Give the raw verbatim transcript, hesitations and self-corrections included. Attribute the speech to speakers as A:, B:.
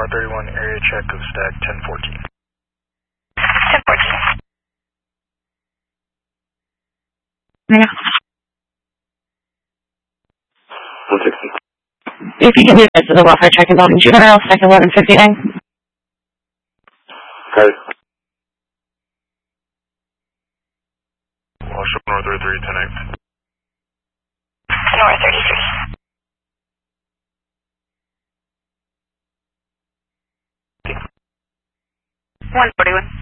A: North thirty-one, area check of stack ten fourteen.
B: ten fourteen.
C: Yeah.
A: one sixty.
C: If you can do this, the welfare check involving juvenile, stack eleven fifty-nine.
A: Okay. Washington North thirty-three, ten eight.
B: North thirty-three. one forty-one.